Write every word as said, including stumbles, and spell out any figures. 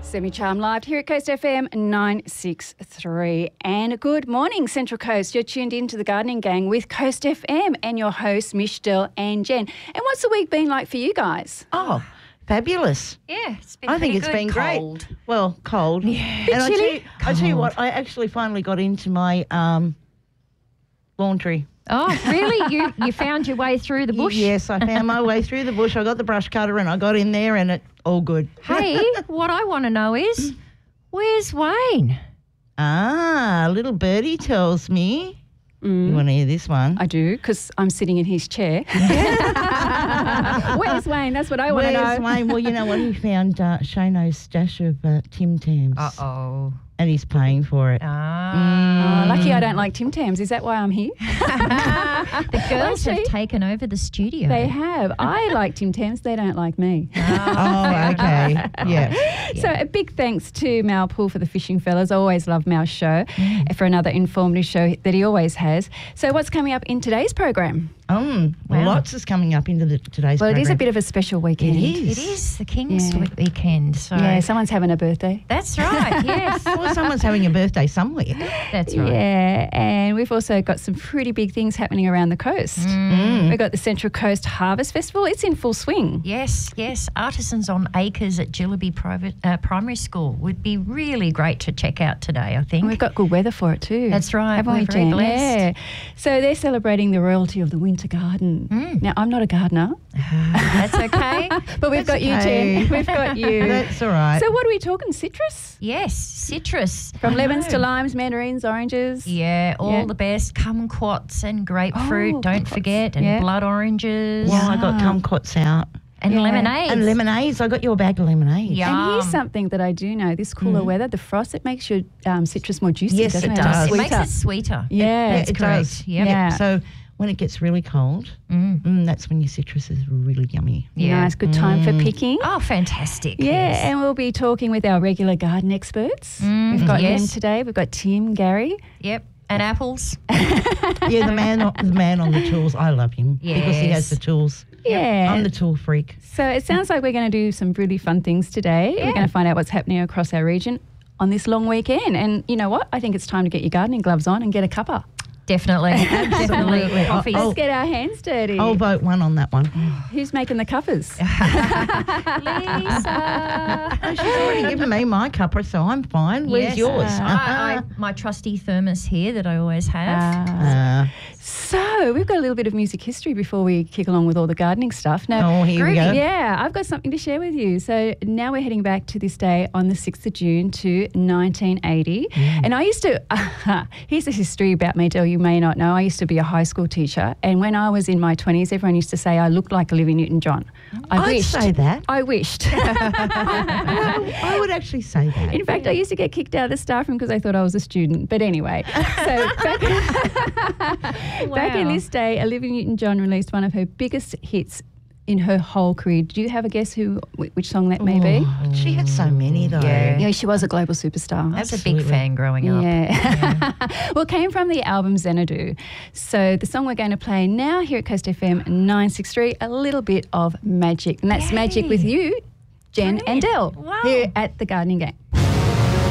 Semi-Charm Live here at Coast F M nine six three. And good morning, Central Coast. You're tuned in to the Gardening Gang with Coast F M and your hosts, Mish, Del and Jen. And what's the week been like for you guys? Oh, fabulous. Yeah, it's been I think it's good. been cold. great. Well, cold. Yeah. And I tell, you, I tell you Cold. what, I actually finally got into my um, laundry. Oh, really? You you found your way through the bush? Yes, I found my way through the bush. I got the brush cutter and I got in there and it all good. Hey, what I want to know is, where's Wayne? Ah, little birdie tells me. Mm. You want to hear this one? I do, because I'm sitting in his chair. Where's Wayne? That's what I want to know. Where's Wayne? Well, you know what? He found uh, Shano's stash of uh, Tim Tams. Uh-oh. And he's paying for it. Ah. Oh, lucky I don't like Tim Tams. Is that why I'm here? The girls have Actually, taken over the studio. They have. I like Tim Tams. They don't like me. Oh, okay. Yeah. So a big thanks to Mal Poole for the Fishing Fellas. I always love Mal's show Mm. for another informative show that he always has. So what's coming up in today's program? Um, well, Wow. lots is coming up into the, today's Well, program. it is a bit of a special weekend. It is. It is the King's Yeah. weekend. So Yeah, someone's having a birthday. that's right. Yes, Well, someone's having a birthday somewhere. that's right. Yeah, and we've also got some pretty big things happening around the coast. Mm. We've got the Central Coast Harvest Festival. It's in full swing. Yes, yes. Artisans on Acres at Jillaby Private uh, Primary School would be really great to check out today, I think. And we've got good weather for it too. That's right. Haven't We're we, very Jen? blessed. Yeah. So they're celebrating the royalty of the winter garden. Mm. Now, I'm not a gardener, That's okay. but we've That's got okay. you, Jen. We've got you. That's all right. So what are we talking? Citrus? Yes, citrus. From I lemons know. to limes, mandarins, oranges. Yeah, all Yeah. the best. Kumquats and grapefruit, Oh, don't kumquats. forget, and Yeah. blood oranges. well, I got Yeah. kumquats out. And Yeah. lemonades. And lemonades. I got you a bag of lemonades. Yeah. And here's Yum. something that I do know. This cooler weather, the frost, it makes your um, citrus more juicy, Yes, doesn't it it? does. It Sweeter. makes it sweeter. Yeah. That's it correct. does. Yep. Yeah. So when it gets really cold, Mm. mm, that's when your citrus is really yummy. Yeah. Nice, good time for picking. Oh, fantastic. Yeah, yes. and we'll be talking with our regular garden experts. Mm, We've got yes. them today. We've got Tim, Gary. Yep. And apples. Yeah, the man, the man on the tools. I love him because he has Yes. the tools. Yeah. I'm the tool freak. So it sounds like we're going to do some really fun things today. We're going to find out what's happening across our region on this long weekend. And you know what? I think it's time to get your gardening gloves on and get a cuppa. Definitely. Definitely. Absolutely. Coffees. Oh. Let's get our hands dirty. I'll vote one on that one. Who's making the cuppers? Lisa. Oh, she's already given me my cuppa, so I'm fine. Where's Yes. yours? I, I, my trusty thermos here that I always have. Ah. Uh, So we've got a little bit of music history before we kick along with all the gardening stuff. Now, oh, here we go. yeah, I've got something to share with you. So now we're heading back to this day on the sixth of June to nineteen eighty. And I used to, uh, here's a history about me, Del, you may not know. I used to be a high school teacher. And when I was in my twenties, everyone used to say I looked like Olivia Newton-John. I I'd wished. say that. I wished. I, I would actually say that. In fact, I used to get kicked out of the staff room because I thought I was a student. But anyway, so back, back in Wow. this day, Olivia Newton-John released one of her biggest hits in her whole career. Do you have a guess who, wh- which song that may be? Oh, she had so many though. Yeah. Yeah, she was a global superstar. I was a Absolutely. big fan growing up. Yeah. Well, it came from the album Xanadu. So the song we're going to play now here at Coast F M nine six three, a little bit of magic. And that's Yay. magic with you, Jen and Del, Wow. here at the Gardening Gang.